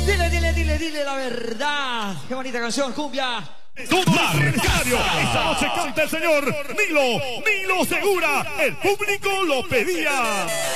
Dile la verdad. Qué bonita canción, cumbia. Marcario. Esta noche canta el señor Nilo Segura. El público lo pedía.